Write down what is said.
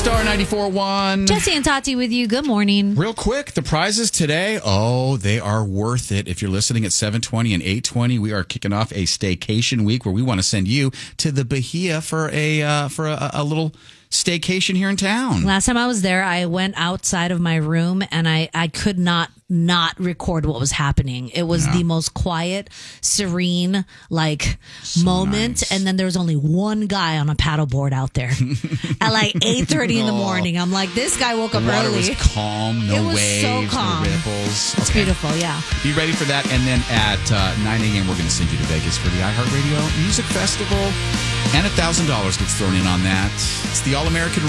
Star 94.1. Jesse and Tati with you. Good morning. Real quick, the prizes today, they are worth it. If you're listening at 7:20 and 8:20, we are kicking off a staycation week where we want to send you to the Bahia for a little staycation here in town. Last time I was there, I went outside of my room and I could not record what was happening. It was the most quiet, serene, moment. Nice. And then there was only one guy on a paddleboard out there at 8:30 in the morning. I'm like, this guy woke up The water early. was calm, no It was waves, so calm. no ripples. It's beautiful, yeah. Be ready for that. And then at 9 a.m., we're going to send you to Vegas for the iHeartRadio Music Festival. And $1,000 gets thrown in on that. It's the All-American